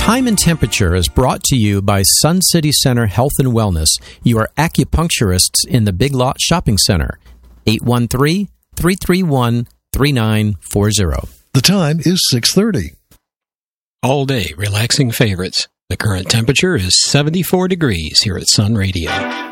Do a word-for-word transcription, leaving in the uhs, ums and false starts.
Time and Temperature is brought to you by Sun City Center Health and Wellness. You are acupuncturists in the Big Lot Shopping Center. eight one three, three three one, three nine four zero. The time is six thirty. All day relaxing favorites. The current temperature is seventy-four degrees here at Sun Radio.